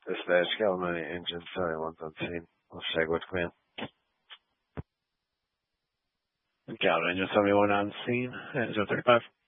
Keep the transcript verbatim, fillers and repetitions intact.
Dispatch, Calamity Engine, seventy-one's on scene. I'll check with command. Calamity Engine seventy-one on scene, Engine thirty-five.